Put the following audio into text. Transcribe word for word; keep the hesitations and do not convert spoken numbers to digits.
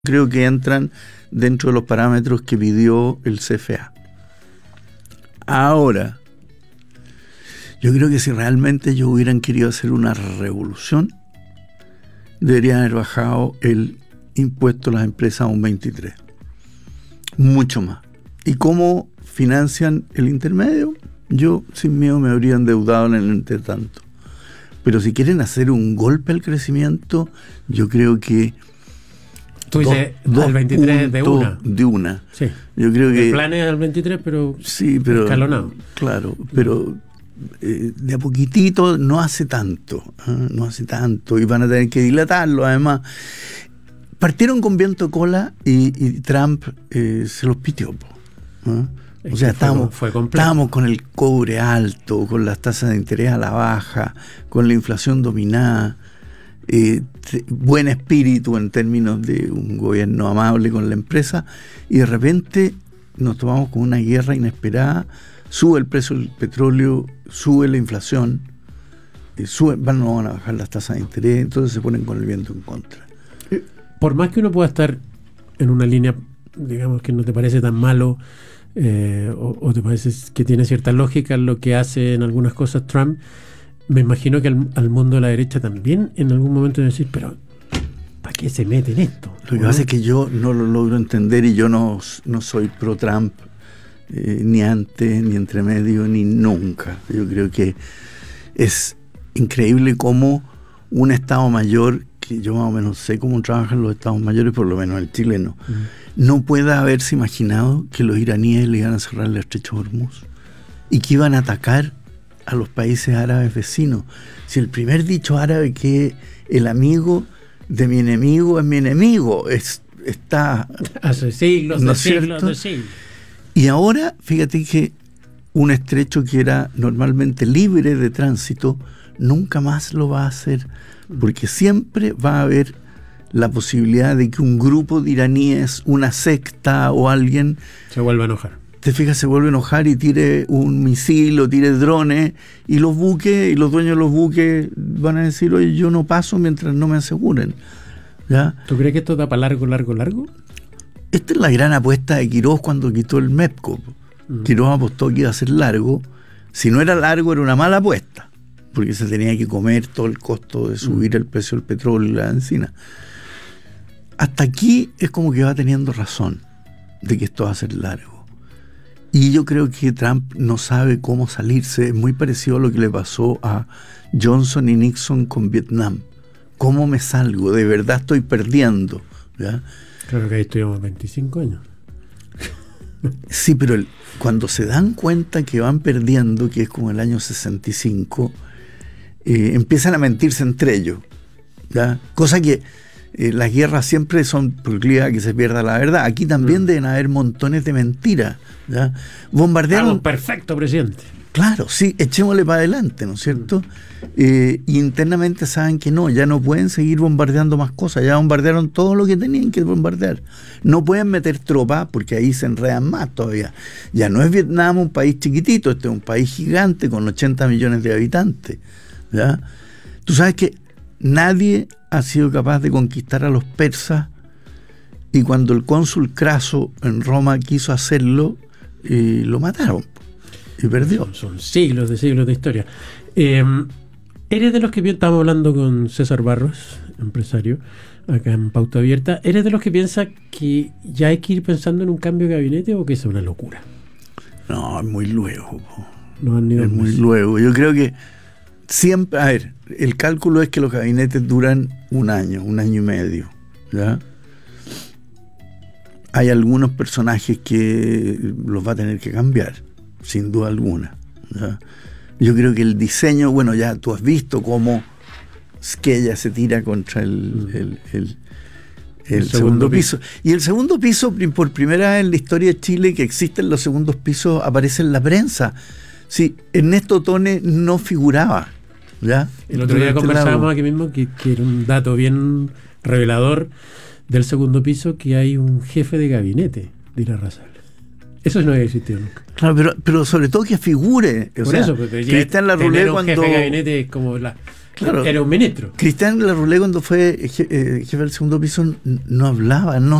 creo que entran dentro de los parámetros que pidió el C F A. Ahora, yo creo que si realmente ellos hubieran querido hacer una revolución, deberían haber bajado el impuesto a las empresas a un veintitrés. Mucho más. ¿Y cómo financian el intermedio? Yo, sin miedo, me habría endeudado en el entretanto. Pero si quieren hacer un golpe al crecimiento, yo creo que Tú dices dos, al veintitrés de una. De una. Sí. Yo creo que el plan es al veintitrés, pero, sí, pero escalonado. Claro, pero eh, de a poquitito no hace tanto. ¿eh? No hace tanto. Y van a tener que dilatarlo, además. Partieron con viento de cola y, y Trump eh, se los pitió. ¿eh? O sea, estábamos, fue, fue estábamos con el cobre alto, con las tasas de interés a la baja, con la inflación dominada. Eh, buen espíritu en términos de un gobierno amable con la empresa, y de repente nos tomamos con una guerra inesperada. Sube el precio del petróleo, sube la inflación, eh, sube, van, no van a bajar las tasas de interés, entonces se ponen con el viento en contra. Por más que uno pueda estar en una línea, digamos, que no te parece tan malo, eh, o, o te parece que tiene cierta lógica en lo que hace en algunas cosas Trump, me imagino que al, al mundo de la derecha también en algún momento decir, pero ¿para qué se mete en esto? Lo que pasa es que yo no lo logro entender, y yo no, no soy pro Trump, eh, ni antes, ni entre medio, ni nunca. Yo creo que es increíble cómo un Estado Mayor, que yo más o menos sé cómo trabajan los Estados Mayores, por lo menos el chileno, uh-huh. no pueda haberse imaginado que los iraníes le iban a cerrar el estrecho de Hormuz y que iban a atacar a los países árabes vecinos. Si el primer dicho árabe, que el amigo de mi enemigo es mi enemigo, es, está hace siglos, ¿no de siglos, de siglos. Y ahora, fíjate que un estrecho que era normalmente libre de tránsito, nunca más lo va a hacer, porque siempre va a haber la posibilidad de que un grupo de iraníes, una secta o alguien se vuelva a enojar. Te fijas, se vuelve a enojar y tire un misil o tire drones, y los buques y los dueños de los buques van a decir, oye, yo no paso mientras no me aseguren. ¿Ya? ¿Tú crees que esto da para largo, largo, largo? Esta es la gran apuesta de Quirós cuando quitó el MEPCO. Mm. Quirós apostó que iba a ser largo. Si no era largo, era una mala apuesta, porque se tenía que comer todo el costo de subir mm. el precio del petróleo y la benzina. Hasta aquí es como que va teniendo razón de que esto va a ser largo. Y yo creo que Trump no sabe cómo salirse. Es muy parecido a lo que le pasó a Johnson y Nixon con Vietnam. ¿Cómo me salgo? De verdad estoy perdiendo. ¿Ya? Claro que ahí estuvimos veinticinco años. Sí, pero el, cuando se dan cuenta que van perdiendo, que es como el año sesenta y cinco, eh, empiezan a mentirse entre ellos. ¿Ya? Cosa que eh, las guerras siempre son proclives a que se pierda la verdad. Aquí también mm. deben haber montones de mentiras. ¿Ya? Bombardearon. Algo perfecto, presidente. Claro, sí, echémosle para adelante, ¿no es cierto? Mm. Eh, y internamente saben que no, ya no pueden seguir bombardeando más cosas, ya bombardearon todo lo que tenían que bombardear. No pueden meter tropas porque ahí se enredan más todavía. Ya no es Vietnam un país chiquitito, este es un país gigante con ochenta millones de habitantes. ¿Ya? Tú sabes que nadie ha sido capaz de conquistar a los persas, y cuando el cónsul Craso en Roma quiso hacerlo, eh, lo mataron y perdió. Son, son siglos de siglos de historia. Eh, ¿Eres de los que estamos hablando con César Barros, empresario, acá en Pauta Abierta? ¿Eres de los que piensa que ya hay que ir pensando en un cambio de gabinete, o que es una locura? No, es muy luego. No han ido es muy luego. Yo creo que siempre, a ver, el cálculo es que los gabinetes duran un año, un año y medio, ¿ya? Hay algunos personajes que los va a tener que cambiar, sin duda alguna, ¿ya? Yo creo que el diseño, bueno, ya tú has visto cómo Squella se tira contra el, el, el, el, el segundo, segundo piso. piso. Y el segundo piso, por primera vez en la historia de Chile que existen los segundos pisos, aparece en la prensa. Sí, Ernesto Tone no figuraba. ¿Ya? El otro día conversábamos aquí mismo que, que era un dato bien revelador del segundo piso, que hay un jefe de gabinete de Irarrázaval. Eso no había existido nunca. Claro, pero, pero sobre todo que figure. O Por sea, eso, porque Cristian Larroulet, un cuando jefe de gabinete es como la, Claro. Era un ministro. Cristian Larroulé, cuando fue je- eh, jefe del segundo piso, n- no hablaba, no